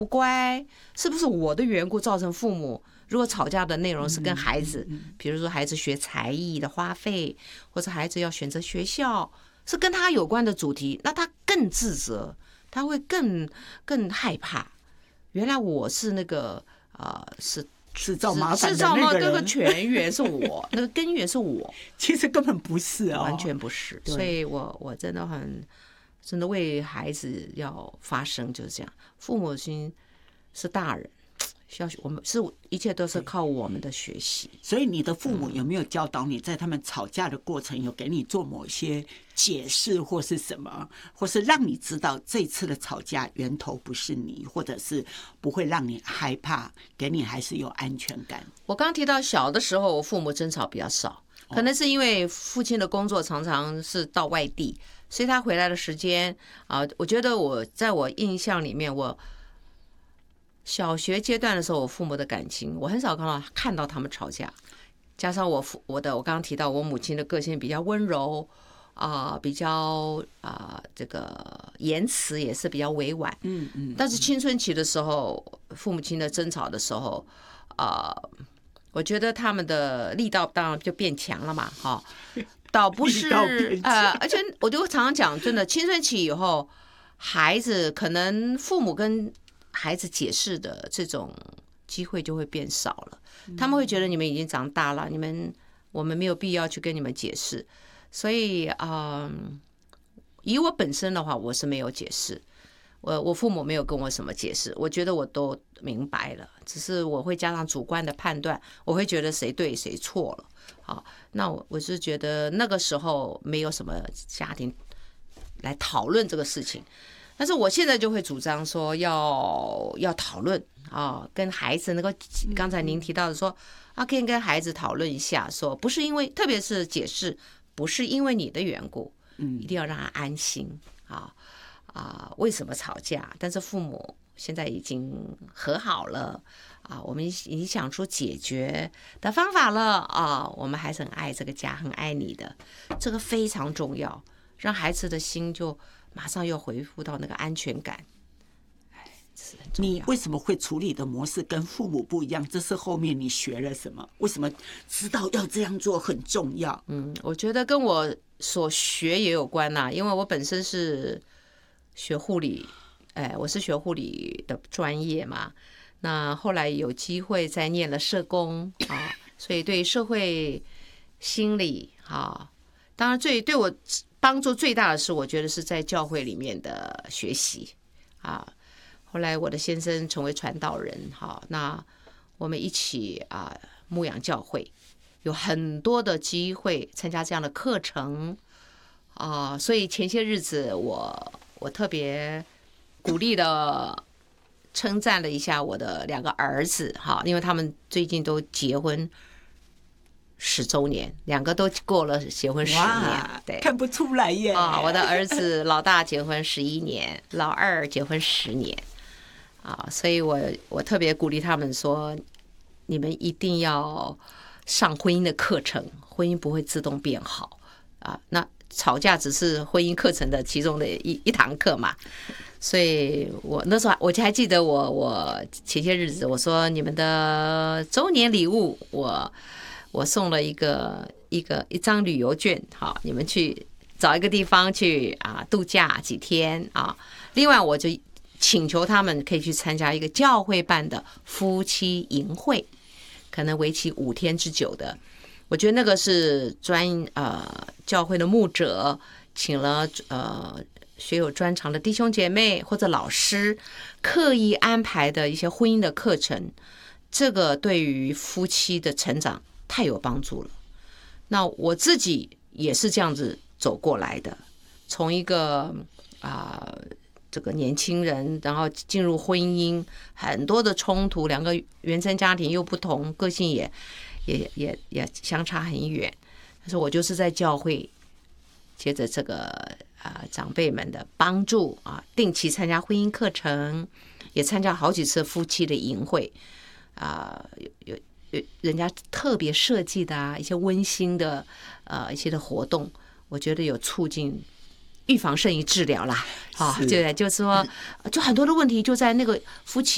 不乖，是不是我的缘故造成父母如果吵架的内容是跟孩子，比如说孩子学才艺的花费，或者孩子要选择学校，是跟他有关的主题，那他更自责，他会更害怕。原来我是那个是制造麻烦的制造那个人， 那个泉源是我，那个根源是我， 其实根本不是哦， 完全不是。所以我真的为孩子要发声，就是这样。父母亲是大人，需要我们一切都是靠我们的学习。 所以你的父母有没有教导你，在他们吵架的过程有给你做某些解释，或是什么，或是让你知道这次的吵架源头不是你，或者是不会让你害怕，给你还是有安全感？ 我刚刚提到小的时候，我父母争吵比较少，可能是因为父亲的工作常常是到外地，所以他回来的时间我觉得在我印象里面，我小学阶段的时候，我父母的感情我很少看到他们吵架，加上我刚刚提到我母亲的个性比较温柔比较这个言辞也是比较委婉，但是青春期的时候，父母亲的争吵的时候我觉得他们的力道当然就变强了嘛，倒不是而且我就常常讲，真的青春期以后，孩子可能父母跟孩子解释的这种机会就会变少了，他们会觉得你们已经长大了，我们没有必要去跟你们解释，所以以我本身的话，我是没有解释，我父母没有跟我什么解释，我觉得我都明白了，只是我会加上主观的判断，我会觉得谁对谁错了。好，那我是觉得那个时候没有什么家庭来讨论这个事情，但是我现在就会主张说要讨论跟孩子能够，刚才您提到的说可以跟孩子讨论一下，说不是因为，特别是解释不是因为你的缘故，一定要让他安心为什么吵架？但是父母现在已经和好了我们已经想出解决的方法了我们还是很爱这个家，很爱你的，这个非常重要，让孩子的心就马上又恢复到那个安全感。 你为什么会处理的模式跟父母不一样？这是后面你学了什么？为什么知道要这样做很重要？ 我觉得跟我所学也有关因为我本身是学护理，我是学护理的专业嘛。那后来有机会再念了社工所以对社会心理当然对我帮助最大的是，我觉得是在教会里面的学习后来我的先生成为传道人那我们一起牧养教会，有很多的机会参加这样的课程所以前些日子我特别鼓励的称赞了一下我的2个儿子因为他们最近都结婚10周年，2个都过了结婚10年，对， 看不出来耶我的儿子老大结婚11年，老二结婚10年所以我特别鼓励他们说，你们一定要上婚姻的课程，婚姻不会自动变好那吵架只是婚姻课程的其中的一堂课嘛。所以我那时候我还记得我前些日子我说，你们的周年礼物我送了一张旅游券你们去找一个地方去度假几天另外我就请求他们可以去参加一个教会办的夫妻营会，可能为期5天之久的。我觉得那个是教会的牧者请了学有专长的弟兄姐妹或者老师刻意安排的一些婚姻的课程，这个对于夫妻的成长太有帮助了。那我自己也是这样子走过来的，从一个这个年轻人，然后进入婚姻，很多的冲突，2个原生家庭又不同，个性也相差很远。但是我就是在教会，接着这个长辈们的帮助定期参加婚姻课程，也参加好几次夫妻的营会有人家特别设计的一些温馨的一些的活动，我觉得有促进预防胜于治疗啦就是说，就很多的问题就在那个夫妻